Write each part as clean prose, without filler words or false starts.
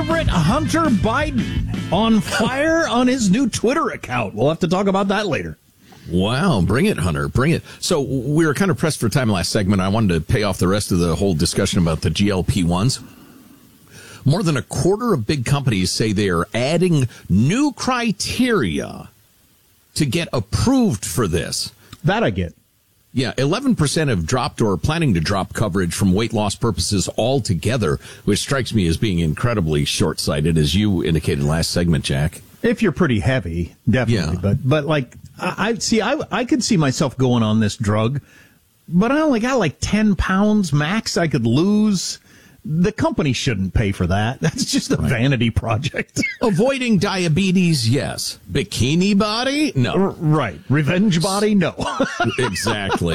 favorite, Hunter Biden, on fire on his new Twitter account. We'll have to talk about that later. Wow, bring it, Hunter, bring it. So we were kind of pressed for time last segment. I wanted to pay off the rest of the whole discussion about the GLP-1s. More than a quarter of big companies say they are adding new criteria to get approved for this. That I get. Yeah, 11% have dropped or are planning to drop coverage from weight loss purposes altogether, which strikes me as being incredibly short-sighted, as you indicated last segment, Jack. If you're pretty heavy, definitely. Yeah. But like, I could see myself going on this drug, but I only got like 10 pounds max I could lose. The company shouldn't pay for that. That's just a vanity project. Avoiding diabetes, yes. Bikini body? No. Right. Revenge body? No. Exactly.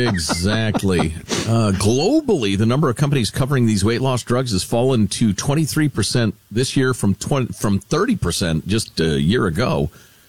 Globally, the number of companies covering these weight loss drugs has fallen to 23% this year from 30% just a year ago.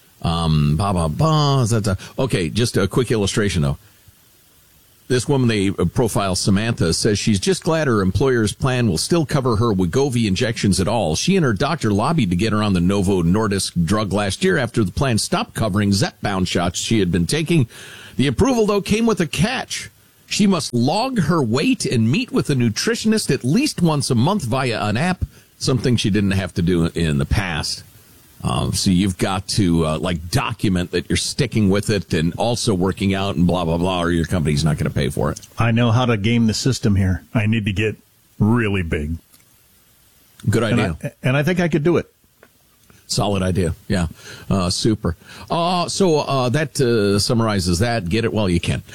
Okay, just a quick illustration, though. This woman they profile, Samantha, says she's just glad her employer's plan will still cover her Wegovy injections at all. She and her doctor lobbied to get her on the Novo Nordisk drug last year after the plan stopped covering Zepbound shots she had been taking. The approval, though, came with a catch. She must log her weight and meet with a nutritionist at least once a month via an app, something she didn't have to do in the past. So you've got to document that you're sticking with it and also working out and blah, blah, blah, or your company's not going to pay for it. I know how to game the system here. I need to get really big. Good idea. And I think I could do it. Solid idea. Yeah. Super. So that summarizes that. Get it while you can.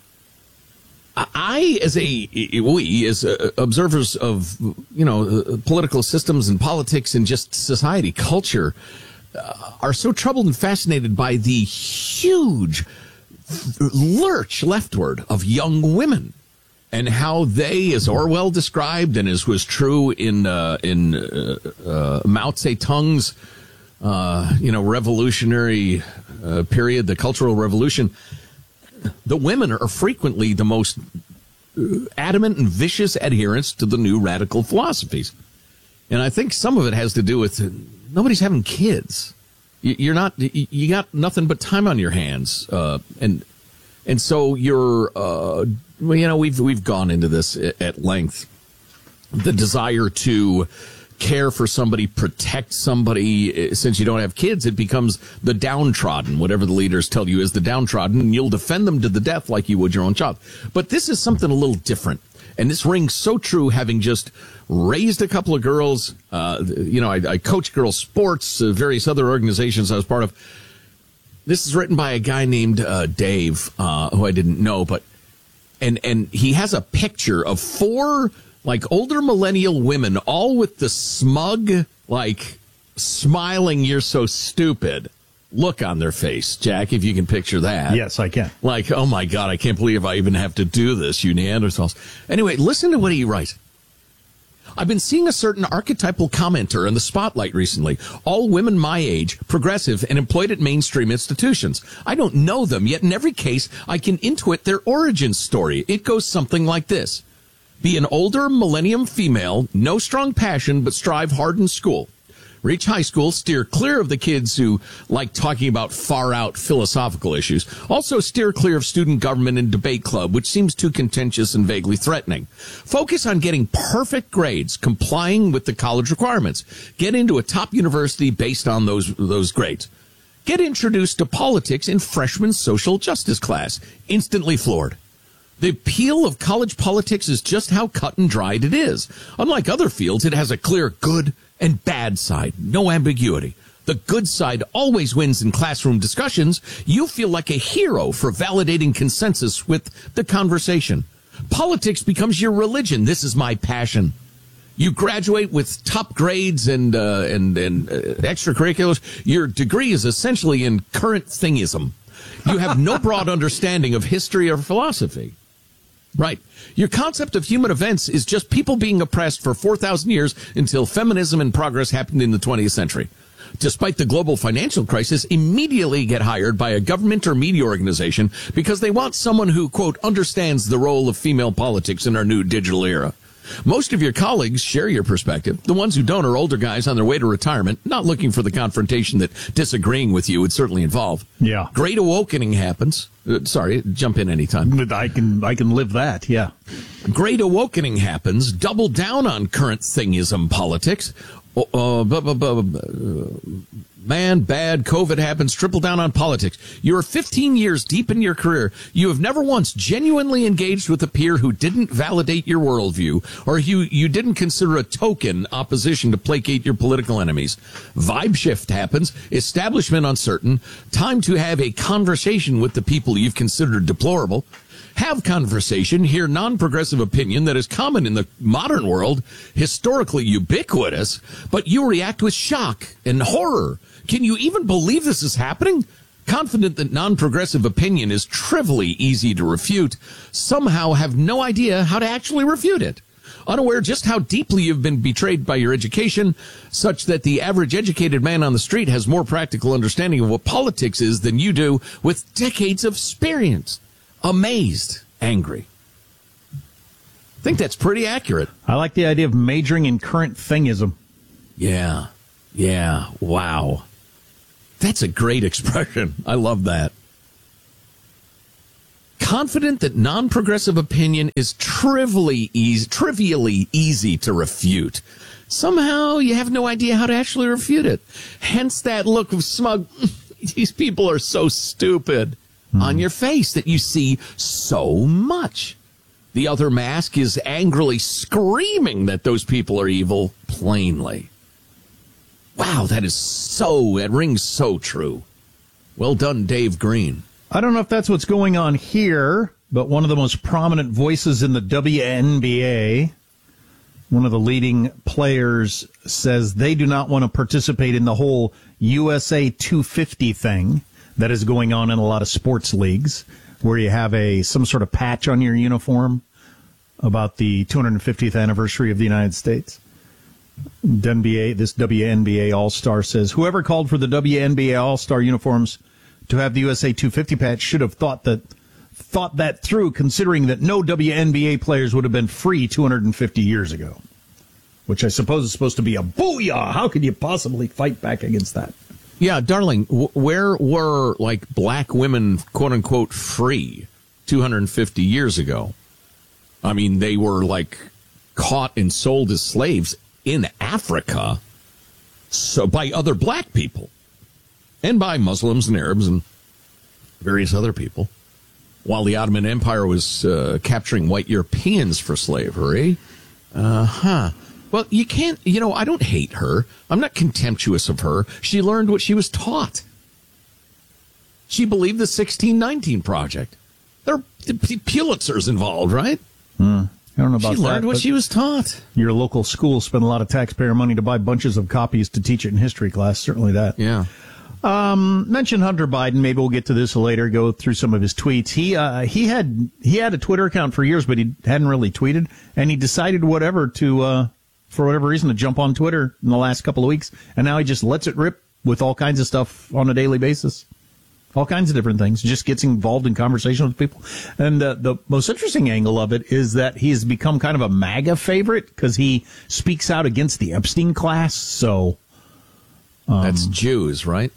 We as observers of, political systems and politics and just society, culture, are so troubled and fascinated by the huge lurch leftward of young women and how they, as Orwell described and as was true in Mao Zedong's, revolutionary period, the Cultural Revolution. The women are frequently the most adamant and vicious adherents to the new radical philosophies. And I think some of it has to do with nobody's having kids. You got nothing but time on your hands. And so we've gone into this at length. The desire to care for somebody, protect somebody. Since you don't have kids, it becomes the downtrodden, whatever the leaders tell you is the downtrodden, and you'll defend them to the death like you would your own child. But this is something a little different. And this rings so true, having just raised a couple of girls. I coach girls sports, various other organizations I was part of. This is written by a guy named Dave, who I didn't know, but and he has a picture of 4 older millennial women, all with the smug, smiling, you're so stupid look on their face. Jack, if you can picture that. Yes, I can. Oh my God, I can't believe I even have to do this, you Neanderthals. Anyway, listen to what he writes. I've been seeing a certain archetypal commenter in the spotlight recently. All women my age, progressive, and employed at mainstream institutions. I don't know them, yet in every case, I can intuit their origin story. It goes something like this. Be an older millennium female, no strong passion, but strive hard in school. Reach high school, steer clear of the kids who like talking about far-out philosophical issues. Also steer clear of student government and debate club, which seems too contentious and vaguely threatening. Focus on getting perfect grades, complying with the college requirements. Get into a top university based on those grades. Get introduced to politics in freshman social justice class. Instantly floored. The appeal of college politics is just how cut and dried it is. Unlike other fields, it has a clear good and bad side, no ambiguity. The good side always wins in classroom discussions. You feel like a hero for validating consensus with the conversation. Politics becomes your religion. This is my passion. You graduate with top grades and extracurriculars. Your degree is essentially in current thingism. You have no broad understanding of history or philosophy. Right. Your concept of human events is just people being oppressed for 4,000 years until feminism and progress happened in the 20th century. Despite the global financial crisis, immediately get hired by a government or media organization because they want someone who, quote, understands the role of female politics in our new digital era. Most of your colleagues share your perspective. The ones who don't are older guys on their way to retirement, not looking for the confrontation that disagreeing with you would certainly involve. Yeah. Great awakening happens. Sorry, jump in anytime. I can live that, yeah. Great awakening happens. Double down on current thingism politics. Man, bad, COVID happens, triple down on politics. You're 15 years deep in your career. You have never once genuinely engaged with a peer who didn't validate your worldview, or you didn't consider a token opposition to placate your political enemies. Vibe shift happens, establishment uncertain, time to have a conversation with the people you've considered deplorable. Have conversation, hear non-progressive opinion that is common in the modern world, historically ubiquitous, but you react with shock and horror. Can you even believe this is happening? Confident that non-progressive opinion is trivially easy to refute, somehow have no idea how to actually refute it. Unaware just how deeply you've been betrayed by your education, such that the average educated man on the street has more practical understanding of what politics is than you do with decades of experience. Amazed, angry. I think that's pretty accurate. I like the idea of majoring in current thingism. Yeah, wow. That's a great expression. I love that. Confident that non-progressive opinion is trivially easy to refute. Somehow you have no idea how to actually refute it. Hence that look of smug, these people are so stupid, on your face that you see so much. The other mask is angrily screaming that those people are evil plainly. Wow, it rings so true. Well done, Dave Green. I don't know if that's what's going on here, but one of the most prominent voices in the WNBA, one of the leading players, says they do not want to participate in the whole USA 250 thing that is going on in a lot of sports leagues, where you have some sort of patch on your uniform about the 250th anniversary of the United States. This WNBA All-Star says, whoever called for the WNBA All-Star uniforms to have the USA 250 patch should have thought that through, considering that no WNBA players would have been free 250 years ago, which I suppose is supposed to be a booyah. How could you possibly fight back against that? Yeah, darling, where were, black women, quote-unquote, free 250 years ago? I mean, they were, caught and sold as slaves in Africa, so by other black people, and by Muslims and Arabs and various other people, while the Ottoman Empire was capturing white Europeans for slavery. Well, you can't, I don't hate her. I'm not contemptuous of her. She learned what she was taught. She believed the 1619 Project. There are Pulitzers involved, right? I don't know about that. She learned what she was taught. Your local school spent a lot of taxpayer money to buy bunches of copies to teach it in history class. Certainly that. Yeah. Mention Hunter Biden. Maybe we'll get to this later. Go through some of his tweets. He had a Twitter account for years, but he hadn't really tweeted, and he decided for whatever reason, to jump on Twitter in the last couple of weeks, and now he just lets it rip with all kinds of stuff on a daily basis. All kinds of different things. Just gets involved in conversation with people. And the most interesting angle of it is that he's become kind of a MAGA favorite because he speaks out against the Epstein class. So that's Jews, right?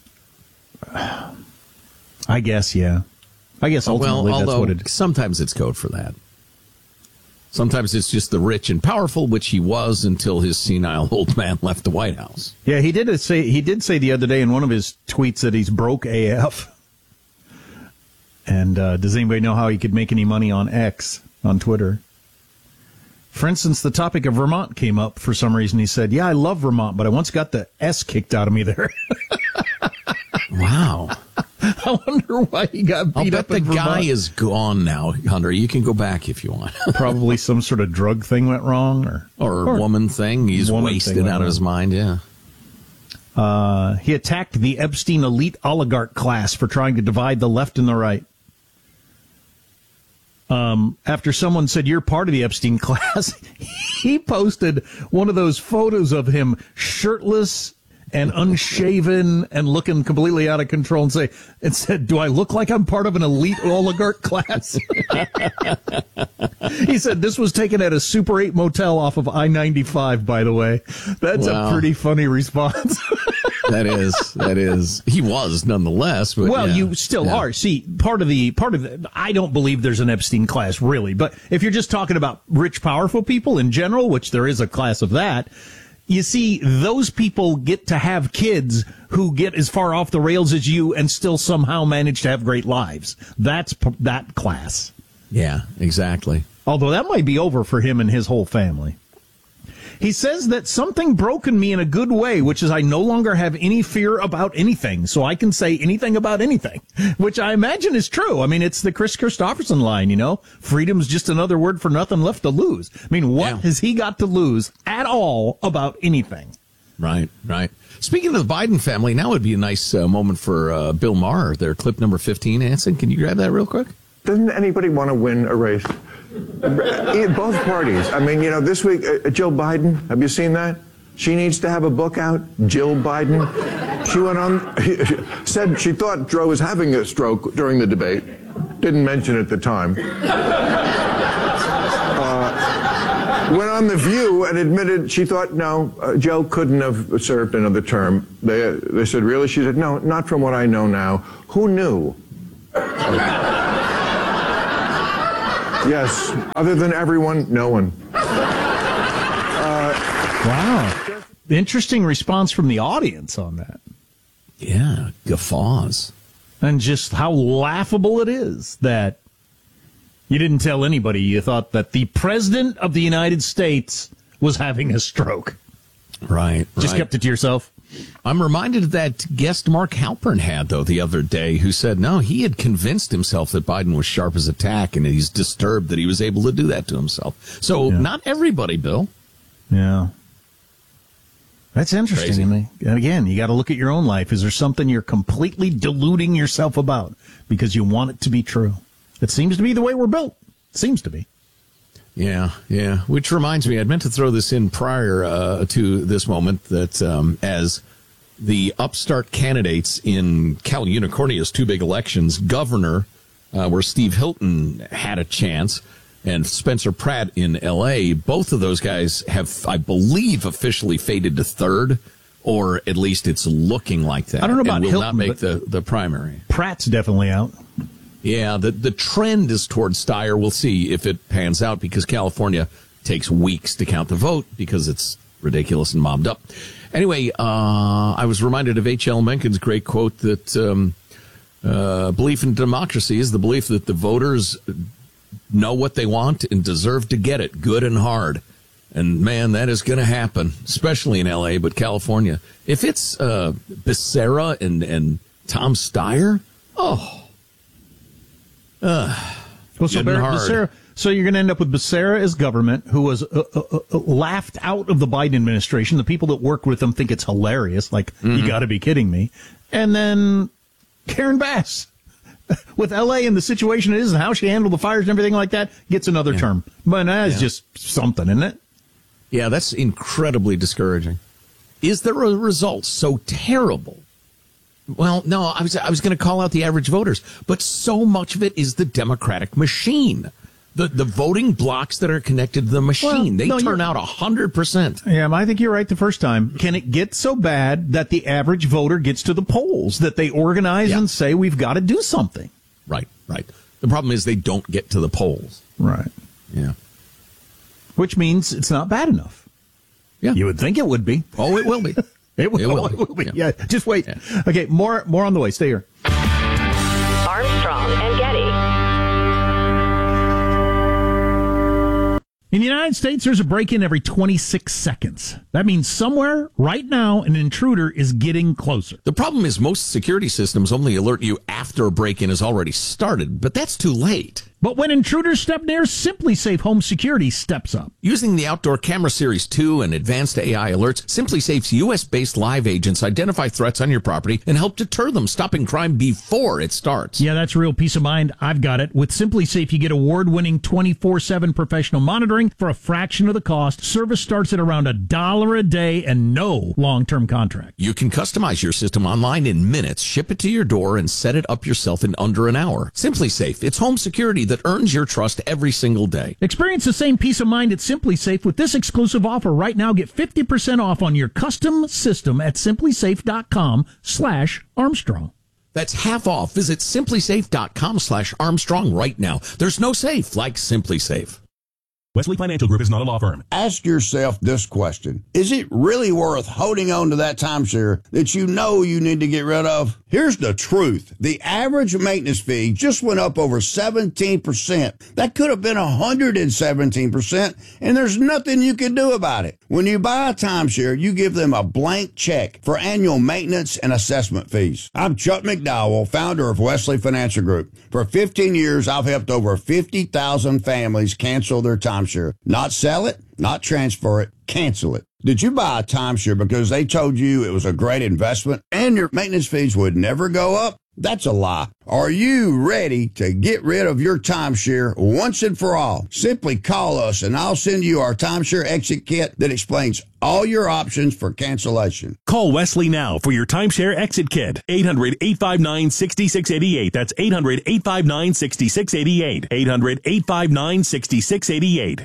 I guess, yeah. I guess ultimately that's what it is. Sometimes it's code for that. Sometimes it's just the rich and powerful, which he was until his senile old man left the White House. Yeah, he did say the other day in one of his tweets that he's broke AF. And does anybody know how he could make any money on X, on Twitter? For instance, the topic of Vermont came up for some reason. He said, yeah, I love Vermont, but I once got the S kicked out of me there. Wow. I wonder why he got beat up in Vermont. The guy is gone now, Hunter. You can go back if you want. Probably some sort of drug thing went wrong. Or woman thing. He's wasted out of his mind, yeah. He attacked the Epstein elite oligarch class for trying to divide the left and the right. After someone said, you're part of the Epstein class, he posted one of those photos of him shirtless and unshaven and looking completely out of control and said, do I look like I'm part of an elite oligarch class? He said this was taken at a Super 8 motel off of I-95, by the way. That's a pretty funny response. That is. He was nonetheless. But well, you still are. See, part of the, I don't believe there's an Epstein class really, but if you're just talking about rich, powerful people in general, which there is a class of that, you see, those people get to have kids who get as far off the rails as you and still somehow manage to have great lives. That's that class. Yeah, exactly. Although that might be over for him and his whole family. He says that something broke in me in a good way, which is I no longer have any fear about anything, so I can say anything about anything, which I imagine is true. I mean, it's the Chris Christopherson line, freedom's just another word for nothing left to lose. I mean, what has he got to lose at all about anything? Right. Speaking of the Biden family, now would be a nice moment for Bill Maher, their clip number 15. Anson, can you grab that real quick? Doesn't anybody want to win a race? Both parties. I mean, this week, Jill Biden, have you seen that? She needs to have a book out, Jill Biden. She went on, said she thought Joe was having a stroke during the debate. Didn't mention it at the time. Went on The View and admitted she thought, no, Joe couldn't have served another term. They said, really? She said, no, not from what I know now. Who knew? Yes, other than everyone, no one. Wow. Interesting response from the audience on that. Yeah, guffaws. And just how laughable it is that you didn't tell anybody you thought that the President of the United States was having a stroke. Right. Just kept it to yourself. I'm reminded of that guest Mark Halpern had, though, the other day, who said, no, he had convinced himself that Biden was sharp as a tack, and he's disturbed that he was able to do that to himself. So not everybody, Bill. Yeah. That's interesting Crazy. to me. And again, you got to look at your own life. Is there something you're completely deluding yourself about because you want it to be true? It seems to be the way we're built. It seems to be. Yeah. Which reminds me, I'd meant to throw this in prior to this moment that as the upstart candidates in Cal Unicornia's two big elections, governor, where Steve Hilton had a chance, and Spencer Pratt in L.A., both of those guys have, I believe, officially faded to third, or at least it's looking like that. I don't know about and will Hilton, not make the primary. Pratt's definitely out. Yeah, the trend is towards Steyer. We'll see if it pans out because California takes weeks to count the vote because it's ridiculous and mobbed up. Anyway, I was reminded of H.L. Mencken's great quote that belief in democracy is the belief that the voters know what they want and deserve to get it, good and hard. And, man, that is going to happen, especially in L.A., but California. If it's Becerra and Tom Steyer, Well, so Becerra, so you're going to end up with Becerra as government, who was laughed out of the Biden administration. The people that work with him think it's hilarious. Like, you got to be kidding me. And then Karen Bass, with L.A. and the situation it is and how she handled the fires and everything like that, gets another term. But that is just something, isn't it? Yeah, that's incredibly discouraging. Is there a result so terrible? Well, no, I was going to call out the average voters, but so much of it is the Democratic machine. The voting blocks that are connected to the machine, they turn out 100%. Yeah, I think you're right the first time. Can it get so bad that the average voter gets to the polls, that they organize and say, we've got to do something? Right. The problem is they don't get to the polls. Right. Yeah. Which means it's not bad enough. Yeah. You would think it would be. Oh, it will be. It will be. Yeah. Just wait. Yeah. Okay, more on the way. Stay here. Armstrong and Getty. In the United States, there's a break-in every 26 seconds. That means somewhere, right now, an intruder is getting closer. The problem is most security systems only alert you after a break-in has already started, but that's too late. But when intruders step near, SimpliSafe Home Security steps up. Using the Outdoor Camera Series 2 and advanced AI alerts, SimpliSafe's U.S.-based live agents identify threats on your property and help deter them, stopping crime before it starts. Yeah, that's real peace of mind. I've got it. With SimpliSafe, you get award-winning 24/7 professional monitoring for a fraction of the cost. Service starts at around $1 a day and no long-term contract. You can customize your system online in minutes, ship it to your door, and set it up yourself in under an hour. SimpliSafe, it's home security that earns your trust every single day. Experience the same peace of mind at SimpliSafe with this exclusive offer. Right now, get 50% off on your custom system at simplysafe.com/Armstrong. That's half off. Visit simplysafe.com/Armstrong right now. There's no safe like SimpliSafe. Wesley Financial Group is not a law firm. Ask yourself this question. Is it really worth holding on to that timeshare that you know you need to get rid of? Here's the truth. The average maintenance fee just went up over 17%. That could have been 117%, and there's nothing you can do about it. When you buy a timeshare, you give them a blank check for annual maintenance and assessment fees. I'm Chuck McDowell, founder of Wesley Financial Group. For 15 years, I've helped over 50,000 families cancel their timeshare. Not sell it, not transfer it, cancel it. Did you buy a timeshare because they told you it was a great investment and your maintenance fees would never go up? That's a lie. Are you ready to get rid of your timeshare once and for all? Simply call us and I'll send you our timeshare exit kit that explains all your options for cancellation. Call Wesley now for your timeshare exit kit. 800-859-6688. That's 800-859-6688. 800-859-6688.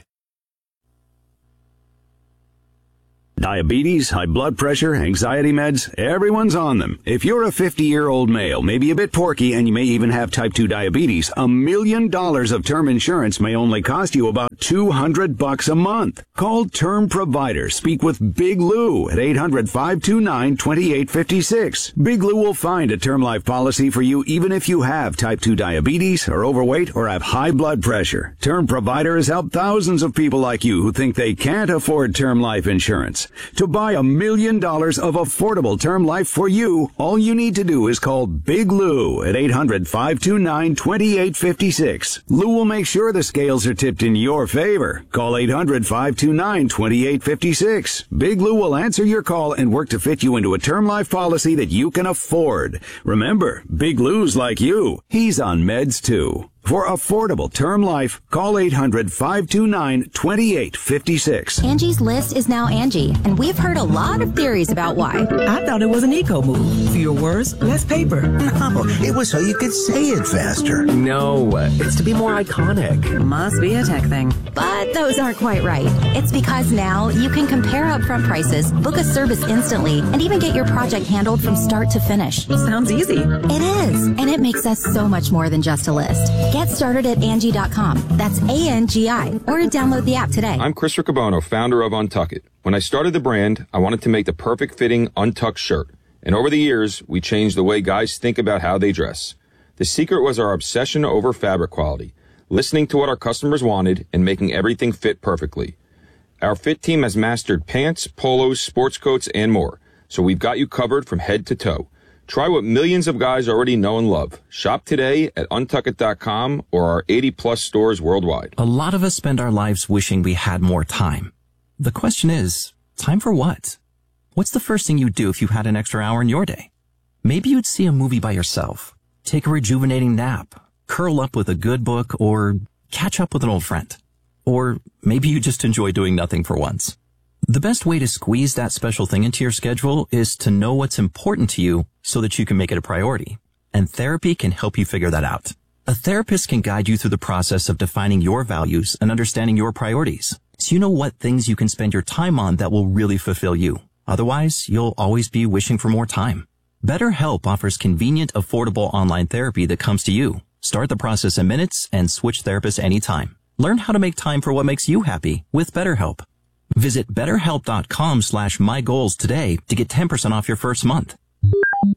Diabetes, high blood pressure, anxiety meds, everyone's on them. If you're a 50-year-old male, maybe a bit porky, and you may even have type 2 diabetes, $1 million of term insurance may only cost you about $200 a month. Call Term Provider. Speak with Big Lou at 800-529-2856. Big Lou will find a term life policy for you even if you have type 2 diabetes, are overweight, or have high blood pressure. Term Provider has helped thousands of people like you who think they can't afford term life insurance. To buy $1 million of affordable term life for you, all you need to do is call Big Lou at 800-529-2856. Lou will make sure the scales are tipped in your favor. Call 800-529-2856. Big Lou will answer your call and work to fit you into a term life policy that you can afford. Remember, Big Lou's like you. He's on meds too. For affordable term life, call 800-529-2856. Angie's List is now Angie, and we've heard a lot of theories about why. I thought it was an eco move. Fewer words, less paper. No, it was so you could say it faster. No, it's to be more iconic. Must be a tech thing. But those aren't quite right. It's because now you can compare upfront prices, book a service instantly, and even get your project handled from start to finish. Sounds easy. It is, and it makes us so much more than just a list. Get started at Angie.com. That's ANGI. Or download the app today. I'm Chris Riccobono, founder of Untuck It. When I started the brand, I wanted to make the perfect fitting untucked shirt. And over the years, we changed the way guys think about how they dress. The secret was our obsession over fabric quality, listening to what our customers wanted and making everything fit perfectly. Our fit team has mastered pants, polos, sports coats, and more. So we've got you covered from head to toe. Try what millions of guys already know and love. Shop today at untuckit.com or our 80-plus stores worldwide. A lot of us spend our lives wishing we had more time. The question is, time for what? What's the first thing you'd do if you had an extra hour in your day? Maybe you'd see a movie by yourself, take a rejuvenating nap, curl up with a good book, or catch up with an old friend. Or maybe you just enjoy doing nothing for once. The best way to squeeze that special thing into your schedule is to know what's important to you so that you can make it a priority. And therapy can help you figure that out. A therapist can guide you through the process of defining your values and understanding your priorities, so you know what things you can spend your time on that will really fulfill you. Otherwise, you'll always be wishing for more time. BetterHelp offers convenient, affordable online therapy that comes to you. Start the process in minutes and switch therapists anytime. Learn how to make time for what makes you happy with BetterHelp. Visit BetterHelp.com/mygoals today to get 10% off your first month.